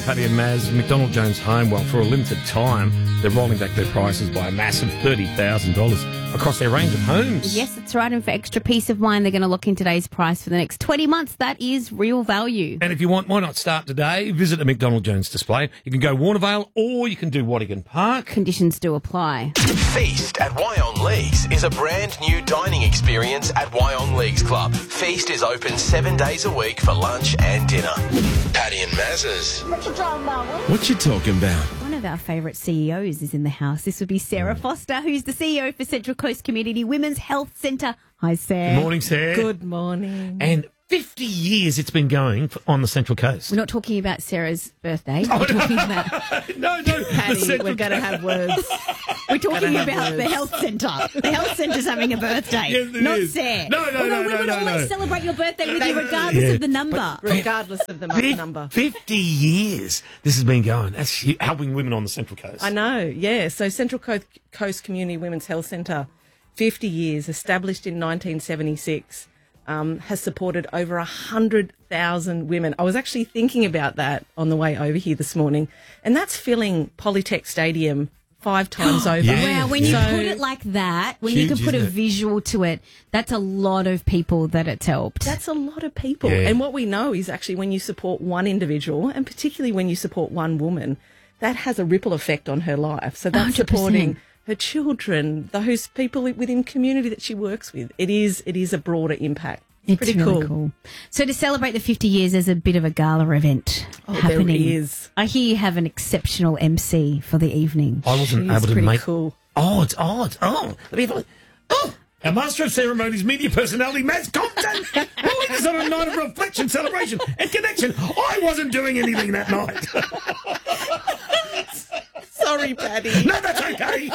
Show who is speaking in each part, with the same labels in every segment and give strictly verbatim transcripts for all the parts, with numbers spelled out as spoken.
Speaker 1: Paddy and Maz, McDonald Jones Home. Well, for a limited time, they're rolling back their prices by a massive thirty thousand dollars across their range of homes.
Speaker 2: Yes, that's right. And for extra peace of mind, they're going to lock in today's price for the next twenty months. That is real value.
Speaker 1: And if you want, why not start today? Visit a McDonald Jones display. You can go Warnervale or you can do Wattigan Park.
Speaker 2: Conditions do apply.
Speaker 3: Feast at Wyong Leagues is a brand new dining experience at Wyong Leagues Club. Feast is open seven days a week for lunch and dinner. Paddy and Maz's.
Speaker 4: What you talking about?
Speaker 2: One of our favourite C E Os is in the house. This would be Sarah Foster, who's the C E O for Central Coast Community Women's Health Centre. Hi, Sarah.
Speaker 1: Good morning, Sarah.
Speaker 5: Good morning.
Speaker 1: And fifty years it's been going for, on the Central Coast.
Speaker 2: We're not talking about Sarah's birthday. We're talking about...
Speaker 1: no, no.
Speaker 5: Paddy, we're going to have words.
Speaker 2: We're talking
Speaker 5: have
Speaker 2: about
Speaker 5: words.
Speaker 2: the health centre. The health centre's having a birthday,
Speaker 1: Yes, it
Speaker 2: not
Speaker 1: is.
Speaker 2: Sarah.
Speaker 1: No, no,
Speaker 2: Although
Speaker 1: no,
Speaker 2: we
Speaker 1: no,
Speaker 2: would
Speaker 1: no,
Speaker 2: always
Speaker 1: no.
Speaker 2: celebrate your birthday with you regardless
Speaker 1: Yeah.
Speaker 2: of the number.
Speaker 5: Regardless of the
Speaker 1: Fif-
Speaker 5: number.
Speaker 1: fifty years this has been going. That's hu- helping women on the Central Coast.
Speaker 5: I know, yeah. So Central Coast, Coast Community Women's Health Centre, fifty years, established in nineteen seventy-six, um, has supported over one hundred thousand women. I was actually thinking about that on the way over here this morning, and that's filling Polytech Stadium five times over.
Speaker 1: Yeah.
Speaker 2: Wow, when
Speaker 1: Yeah.
Speaker 2: you put it like that, when
Speaker 1: Huge,
Speaker 2: you can put a
Speaker 1: isn't it?
Speaker 2: visual to it, that's a lot of people that it's helped.
Speaker 5: That's a lot of people.
Speaker 1: Yeah.
Speaker 5: And what we know is actually when you support one individual, and particularly when you support one woman, that has a ripple effect on her life. So that's
Speaker 2: one hundred percent.
Speaker 5: supporting her children, those people within community that she works with. It is it is a broader impact. It's,
Speaker 2: It's
Speaker 5: pretty
Speaker 2: really
Speaker 5: cool.
Speaker 2: cool. So to celebrate the fifty years, there's a bit of a gala event
Speaker 5: Oh, there
Speaker 2: happening.
Speaker 5: is.
Speaker 2: I hear you have an exceptional M C for the evening.
Speaker 1: I wasn't
Speaker 5: She's
Speaker 1: able to
Speaker 5: pretty
Speaker 1: make.
Speaker 5: cool.
Speaker 1: Oh, it's odd. Oh, let me have a look. Oh, our Master of Ceremonies, media personality, Maz Compton. Well, it is on a night of reflection, celebration, and connection. I wasn't doing anything that night.
Speaker 5: Sorry, Paddy.
Speaker 1: No, that's okay.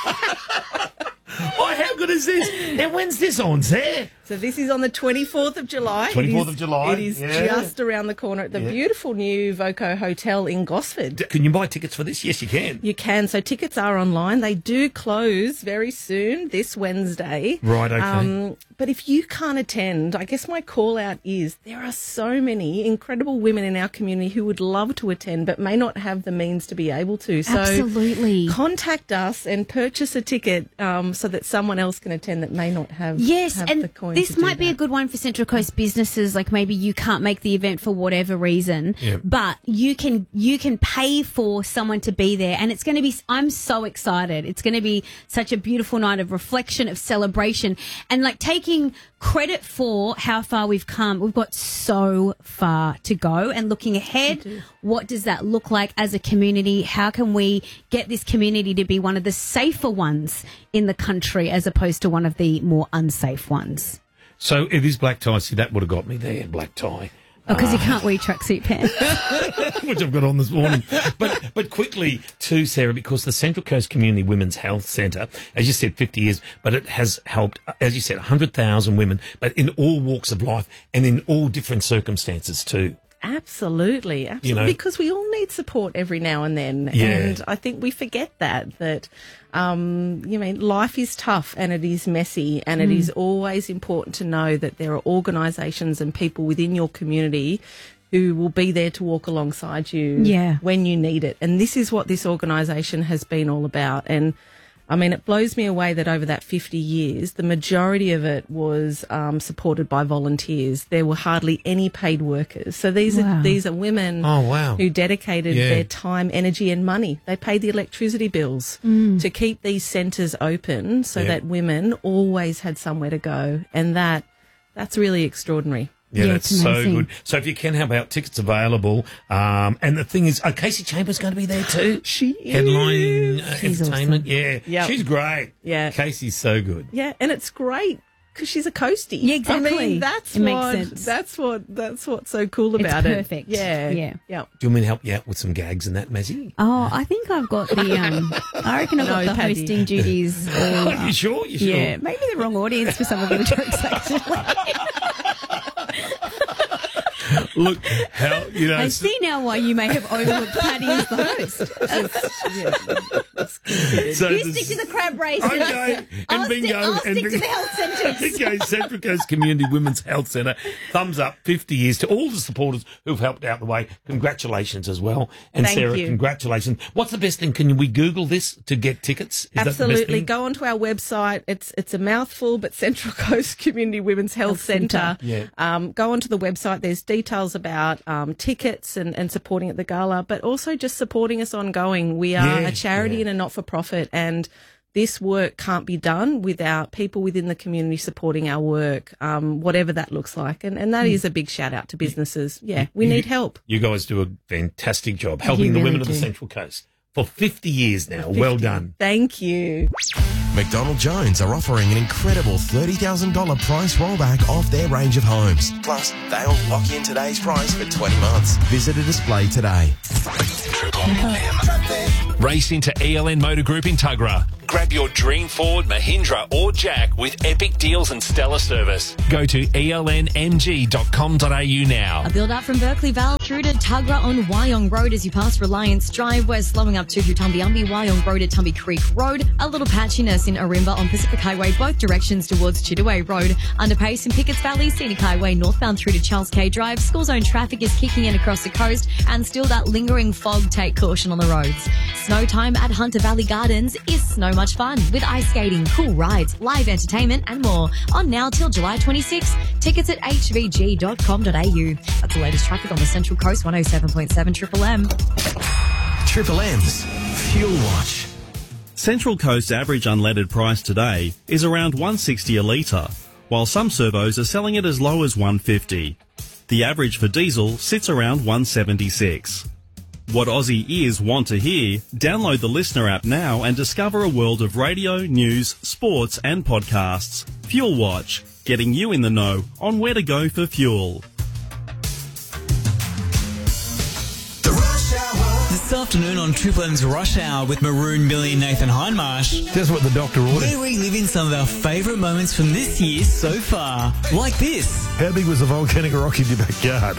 Speaker 1: Oh, how good is this? Now, when's this on, Sarah?
Speaker 5: So this is on the twenty-fourth of July. It
Speaker 1: twenty-fourth
Speaker 5: is-
Speaker 1: of July,
Speaker 5: It is
Speaker 1: yeah.
Speaker 5: just around the corner at the
Speaker 1: Yeah.
Speaker 5: beautiful new Voco Hotel in Gosford.
Speaker 1: Can you buy tickets for this? Yes, you can.
Speaker 5: You can. So tickets are online. They do close very soon, this Wednesday.
Speaker 1: Right, okay.
Speaker 5: Um, but if you can't attend, I guess my call out is there are so many incredible women in our community who would love to attend but may not have the means to be able to. So
Speaker 2: Absolutely.
Speaker 5: contact us and purchase a ticket um, so that someone else can attend that may not have,
Speaker 2: Yes,
Speaker 5: have
Speaker 2: and
Speaker 5: the coin
Speaker 2: this
Speaker 5: to do
Speaker 2: might be a
Speaker 5: that.
Speaker 2: good one for Central Coast businesses. Like maybe you can't make the event for whatever reason,
Speaker 1: Yep.
Speaker 2: but you can you can pay for someone to be there, and it's going to be. I'm so excited! It's going to be such a beautiful night of reflection, of celebration, and like taking credit for how far we've come. We've got so far to go, and looking ahead, what does that look like as a community? How can we get this community to be one of the safer ones in the country as opposed to one of the more unsafe ones?
Speaker 1: So it is black tie. See, that would have got me there, black tie.
Speaker 2: Oh, because you can't wear tracksuit pants.
Speaker 1: Which I've got on this morning. But but quickly too, Sarah, because the Central Coast Community Women's Health Centre, as you said, fifty years, but it has helped, as you said, one hundred thousand women, but in all walks of life and in all different circumstances too.
Speaker 5: Absolutely, absolutely.
Speaker 1: You know?
Speaker 5: Because we all need support every now and then,
Speaker 1: Yeah.
Speaker 5: and I think we forget that that um, you mean life is tough and it is messy, and it is always important to know that there are organisations and people within your community who will be there to walk alongside you
Speaker 2: Yeah.
Speaker 5: when you need it. And this is what this organisation has been all about. And I mean, it blows me away that over that fifty years, the majority of it was um, supported by volunteers. There were hardly any paid workers. So these
Speaker 2: Wow.
Speaker 5: are these are women
Speaker 1: Oh, wow.
Speaker 5: who dedicated
Speaker 1: Yeah.
Speaker 5: their time, energy, and money. They paid the electricity bills to keep these centres open, so
Speaker 1: Yeah.
Speaker 5: that women always had somewhere to go, and that that's really extraordinary.
Speaker 1: Yeah,
Speaker 2: Yeah,
Speaker 1: that's
Speaker 2: it's
Speaker 1: so
Speaker 2: amazing.
Speaker 1: good. So if you can help out, tickets available. Um, and the thing is, oh, Casey Chambers going to be there too.
Speaker 5: She is.
Speaker 1: Headline uh,
Speaker 2: She's
Speaker 1: entertainment. Yeah,
Speaker 5: Yep.
Speaker 1: she's great.
Speaker 5: Yeah.
Speaker 1: Casey's so good.
Speaker 5: Yeah, and it's great because she's a coastie.
Speaker 2: Yeah, exactly.
Speaker 5: I mean, that's
Speaker 2: It makes
Speaker 5: what
Speaker 2: sense.
Speaker 5: that's what that's what's so cool
Speaker 2: It's
Speaker 5: about it.
Speaker 2: perfect.
Speaker 5: Yeah,
Speaker 2: Yeah.
Speaker 5: yeah.
Speaker 1: Do you want me to help you out with some gags and that, Mazzy?
Speaker 2: Oh, I think I've got the. Um, I reckon I've got
Speaker 5: No,
Speaker 2: the
Speaker 5: Paddy.
Speaker 2: hosting duties. All,
Speaker 1: Oh, you sure? You sure?
Speaker 2: yeah, maybe the wrong audience for some of the jokes actually.
Speaker 1: Look, how, you know.
Speaker 2: I see now why you may have overlooked Paddy as the host.
Speaker 1: So
Speaker 2: You stick to the crab races.
Speaker 1: Okay, and
Speaker 2: I'll
Speaker 1: bingo.
Speaker 2: Stick, I'll
Speaker 1: and
Speaker 2: stick to
Speaker 1: bingo.
Speaker 2: the health centres.
Speaker 1: Okay, Central Coast Community Women's Health Centre. Thumbs up, fifty years to all the supporters who've helped out the way. Congratulations as well. And
Speaker 5: Thank
Speaker 1: Sarah,
Speaker 5: you.
Speaker 1: congratulations. What's the best thing? Can we Google this to get tickets? Is that the best
Speaker 5: Absolutely.
Speaker 1: thing?
Speaker 5: Go onto our website. It's it's a mouthful, but Central Coast Community Women's Health,
Speaker 2: Health Centre.
Speaker 5: Centre.
Speaker 1: Yeah.
Speaker 5: Um, go onto the website. There's details about um, tickets and, and supporting at the gala, but also just supporting us ongoing. We are
Speaker 1: Yeah,
Speaker 5: a charity
Speaker 1: yeah.
Speaker 5: and a not-for-profit, and this work can't be done without people within the community supporting our work, um, whatever that looks like. And, and that is a big shout out to businesses. Yeah, we need help.
Speaker 1: You guys do a fantastic job helping the
Speaker 2: really
Speaker 1: women of the
Speaker 2: do.
Speaker 1: Central Coast for fifty years now. Well done.
Speaker 5: Thank you.
Speaker 4: McDonald Jones are offering an incredible thirty thousand dollars price rollback off their range of homes. Plus, they'll lock in today's price for twenty months. Visit a display today.
Speaker 3: Race into E L N Motor Group in Tuggerah. Grab your dream Ford, Mahindra or Jack with epic deals and stellar service. Go to E L N M G dot com dot a u now.
Speaker 6: A build-up from Berkeley Vale through to Tuggerah on Wyong Road as you pass Reliance Drive. We're slowing up to Tumbiumbi, Wyong Road at Tumby Creek Road. A little patchiness in Arimba on Pacific Highway, both directions towards Chittaway Road. Underpace in Pickett's Valley, Scenic Highway northbound through to Charles K Drive. School zone traffic is kicking in across the coast and still that lingering fog. Take caution on the roads. Snow time at Hunter Valley Gardens is so much fun with ice skating, cool rides, live entertainment and more. On now till July twenty-sixth. Tickets at h v g dot com dot a u. That's the latest traffic on the Central Coast, one oh seven point seven Triple M.
Speaker 4: Triple M's Fuel Watch.
Speaker 7: Central Coast's average unleaded price today is around one sixty a litre, while some servos are selling it as low as one fifty. The average for diesel sits around one seventy-six. What Aussie ears want to hear? Download the Listener app now and discover a world of radio, news, sports and podcasts. Fuel Watch, getting you in the know on where to go for fuel.
Speaker 8: This afternoon on Triple M's Rush Hour with Maroon, Millie and Nathan Hindmarsh,
Speaker 9: That's what the doctor ordered.
Speaker 8: we're reliving some of our favourite moments from this year so far. Like this.
Speaker 9: How big was the volcanic rock in your backyard?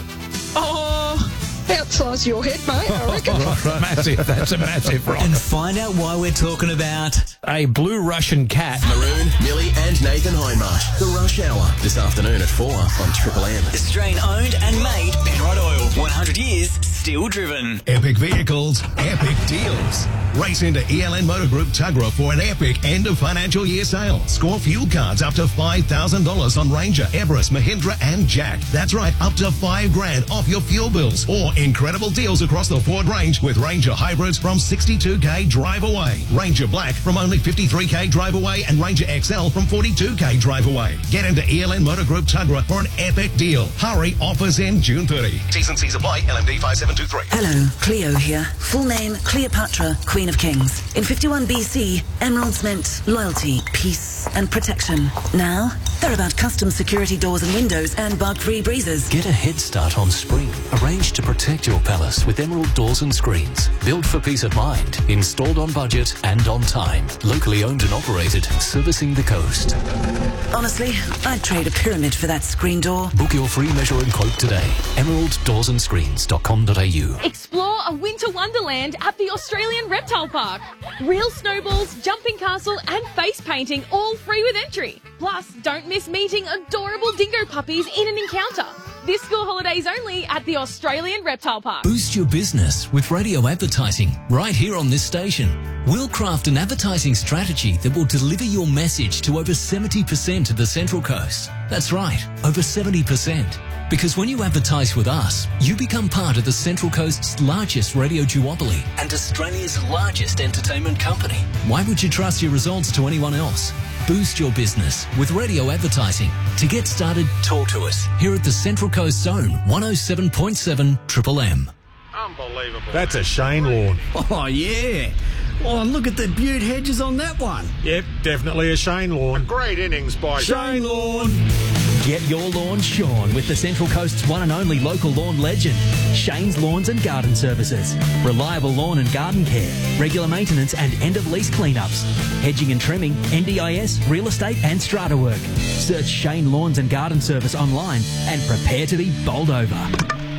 Speaker 10: Oh, outsize your head, mate, I reckon.
Speaker 9: Massive. That's a massive rock.
Speaker 8: And find out why we're talking about
Speaker 9: A blue Russian cat.
Speaker 4: Maroon, Millie and Nathan Hindmarsh. The Rush Hour. This afternoon at four on Triple M.
Speaker 8: Australian owned and made Penrod Oil. one hundred years, still driven.
Speaker 11: Epic vehicles, epic deals. Race into E L N Motor Group Tuggerah for an epic end of financial year sale. Score fuel cards up to five thousand dollars on Ranger, Everest, Mahindra and Jack. That's right, up to five grand off your fuel bills. Or incredible deals across the Ford range with Ranger Hybrids from sixty-two k drive away. Ranger Black from only fifty-three k drive away and Ranger X L from forty-two k drive away. Get into E L N Motor Group Tuggerah for an epic deal. Hurry, offers end June thirtieth. T's and C's apply, L M D five seven two three.
Speaker 12: Hello, Cleo here. Full name, Cleopatra, Queen of Kings. In fifty-one B C, emeralds meant loyalty, peace, and protection. Now, they're about custom security doors and windows and bug-free breezes.
Speaker 13: Get a head start on spring. Arrange to protect your palace with Emerald Doors and Screens. Built for peace of mind. Installed on budget and on time. Locally owned and operated. Servicing the coast.
Speaker 12: Honestly, I'd trade a pyramid for that screen door.
Speaker 13: Book your free measure and quote today. emerald doors and screens dot com dot a u.
Speaker 14: Explore a winter wonderland at the Australian Reptile Park. Real snowballs, jumping castle and face painting all free with entry. Plus, don't miss meeting adorable dingo puppies in an encounter. This school holidays only at the Australian Reptile Park.
Speaker 13: Boost your business with radio advertising right here on this station. We'll craft an advertising strategy that will deliver your message to over seventy percent of the Central Coast. That's right, over seventy percent. Because when you advertise with us, you become part of the Central Coast's largest radio duopoly and Australia's largest entertainment company. Why would you trust your results to anyone else? Boost your business with radio advertising. To get started, talk to us here at the Central Coast Zone, one oh seven point seven Triple M.
Speaker 9: Unbelievable. That's a Shane lawn.
Speaker 15: Oh, yeah. Oh, and look at the beaut hedges on that one.
Speaker 9: Yep, definitely a Shane lawn. A great innings by
Speaker 15: Shane lawn.
Speaker 16: Get your lawn shorn with the Central Coast's one and only local lawn legend, Shane's Lawns and Garden Services. Reliable lawn and garden care, regular maintenance and end-of-lease cleanups, hedging and trimming, N D I S, real estate and strata work. Search Shane Lawns and Garden Service online and prepare to be bowled over.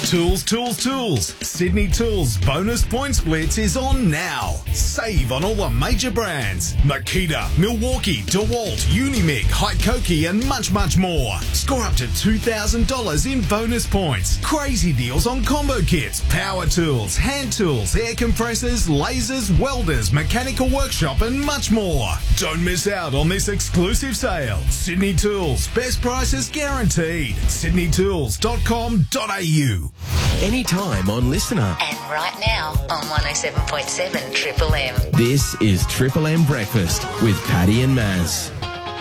Speaker 17: Tools, tools, tools. Sydney Tools bonus point splits is on now. Save on all the major brands. Makita, Milwaukee, DeWalt, Unimig, Hykoki and much, much more. Score up to two thousand dollars in bonus points. Crazy deals on combo kits, power tools, hand tools, air compressors, lasers, welders, mechanical workshop and much more. Don't miss out on this exclusive sale. Sydney Tools, best prices guaranteed. sydney tools dot com dot a u.
Speaker 4: Anytime on Listener.
Speaker 18: And right now on one oh seven point seven Triple M.
Speaker 4: This is Triple M Breakfast with Paddy and Maz.